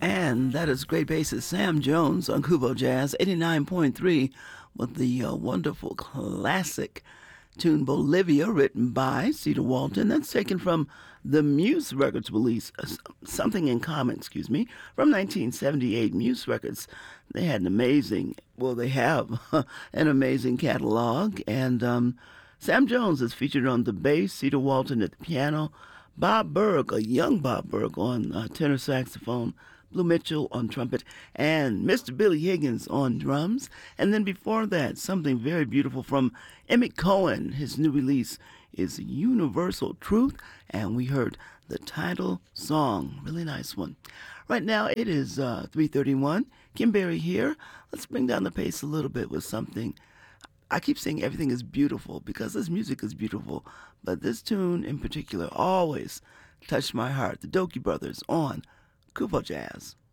And that is great bassist Sam Jones on Kubo Jazz 89.3 with the wonderful classic tune Bolivia, written by Cedar Walton. That's taken from the Muse Records release, Something in Common, from 1978. Muse Records, they had an amazing, well, they have an amazing catalog. And Sam Jones is featured on the bass, Cedar Walton at the piano, Bob Berg, a young Bob Berg, on tenor saxophone, Blue Mitchell on trumpet, and Mr. Billy Higgins on drums. And then before that, something very beautiful from Emmett Cohen. His new release is Universal Truth, and we heard the title song. Really nice one. Right now it is 3:31. Kim Berry here. Let's bring down the pace a little bit with something. I keep saying everything is beautiful because this music is beautiful, but this tune in particular always touched my heart. The Dokie Brothers on Kubo Jazz.